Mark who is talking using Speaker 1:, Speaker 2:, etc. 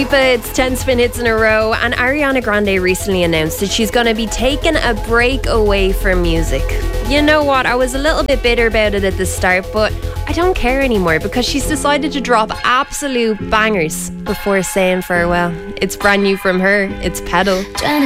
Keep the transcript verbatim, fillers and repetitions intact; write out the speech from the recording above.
Speaker 1: Lipa, it's ten spin hits in a row, and Ariana Grande recently announced that she's going to be taking a break away from music. You know what, I was a little bit bitter about it at the start, but I don't care anymore because she's decided to drop absolute bangers before saying farewell. It's brand new from her, it's Pedal.